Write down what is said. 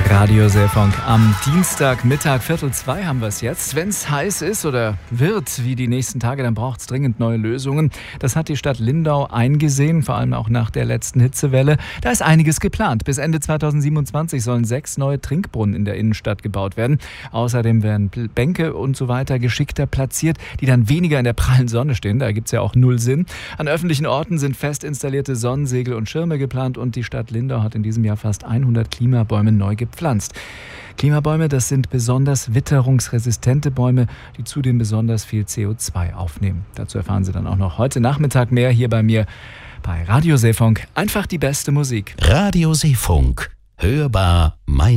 Radio Seefunk am Dienstagmittag, 1:45 haben wir es jetzt. Wenn es heiß ist oder wird wie die nächsten Tage, dann braucht es dringend neue Lösungen. Das hat die Stadt Lindau eingesehen, vor allem auch nach der letzten Hitzewelle. Da ist einiges geplant. Bis Ende 2027 sollen 6 neue Trinkbrunnen in der Innenstadt gebaut werden. Außerdem werden Bänke und so weiter geschickter platziert, die dann weniger in der prallen Sonne stehen. Da gibt es ja auch null Sinn. An öffentlichen Orten sind fest installierte Sonnensegel und Schirme geplant und die Stadt Lindau hat in diesem Jahr fast 100 Klimabäume neu gepflanzt. Klimabäume, das sind besonders witterungsresistente Bäume, die zudem besonders viel CO2 aufnehmen. Dazu erfahren Sie dann auch noch heute Nachmittag mehr hier bei mir bei Radio Seefunk. Einfach die beste Musik. Radio Seefunk. Hörbar mein